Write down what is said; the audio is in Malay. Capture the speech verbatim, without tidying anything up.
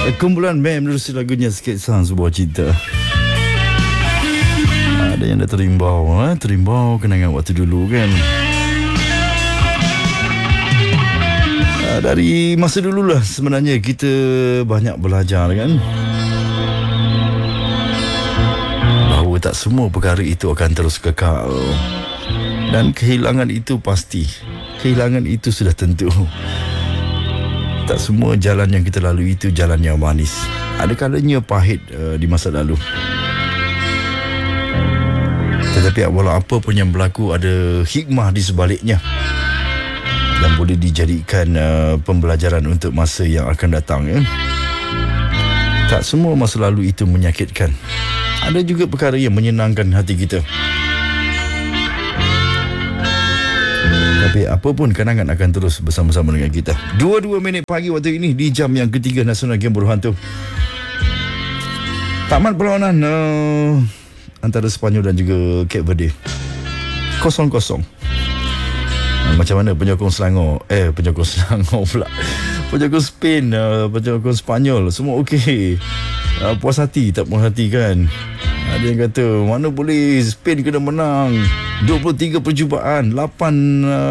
Kumpulan band menerusi lagunya Sketsa Sebuah Cinta. Ada yang dah terimbau eh? Terimbau kenangan waktu dulu kan. Dari masa dululah sebenarnya kita banyak belajar kan, bahawa tak semua perkara itu akan terus kekal. Dan kehilangan itu pasti. Kehilangan itu sudah tentu. Tak semua jalan yang kita lalui itu jalan yang manis. Ada kalanya pahit uh, di masa lalu. Tetapi walau apa pun yang berlaku, ada hikmah di sebaliknya dan boleh dijadikan uh, pembelajaran untuk masa yang akan datang ya. Tak semua masa lalu itu menyakitkan. Ada juga perkara yang menyenangkan hati kita. Tapi apapun, kenangan akan terus bersama-sama dengan kita. dua puluh dua minit pagi waktu ini di jam yang ketiga Nasional Game Buruh Hantu. Tamat perlawanan uh, antara Sepanyol dan juga Cape Verde kosong kosong. uh, Macam mana penyokong Selangor Eh penyokong Selangor pula penyokong Spain, uh, penyokong Sepanyol, semua okey, uh, puas hati tak puas hati kan. Ada yang kata mana boleh Spain kena menang dua puluh tiga percubaan, lapan uh,